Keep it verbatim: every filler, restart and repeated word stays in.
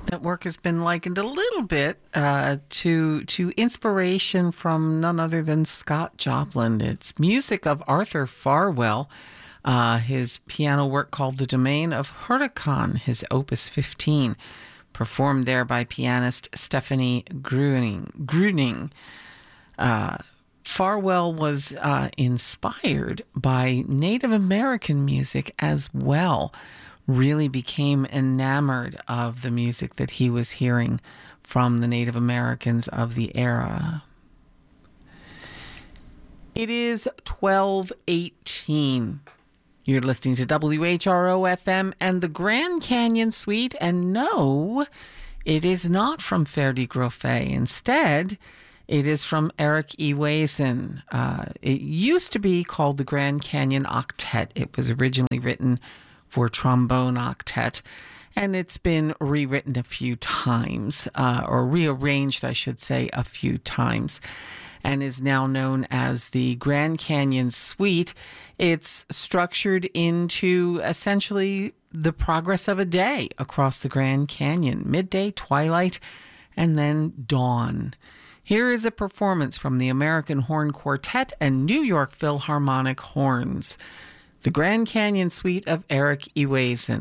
That work has been likened a little bit uh, to to inspiration from none other than Scott Joplin. It's music of Arthur Farwell, uh, his piano work called The Domain of Huracan, his Opus fifteen, performed there by pianist Stephanie Gruning. Gruning. Uh, Farwell was uh, inspired by Native American music as well. Really became enamored of the music that he was hearing from the Native Americans of the era. It is twelve eighteen. You're listening to W H R O F M and the Grand Canyon Suite, and no, it is not from Ferdi Grofé. Instead, it is from Eric Ewason. Uh, it used to be called the Grand Canyon Octet. It was originally written for trombone octet, and it's been rewritten a few times, uh, or rearranged, I should say, a few times, and is now known as the Grand Canyon Suite. It's structured into essentially the progress of a day across the Grand Canyon: midday, twilight, and then dawn. Here is a performance from the American Horn Quartet and New York Philharmonic Horns. The Grand Canyon Suite of Eric Ewason.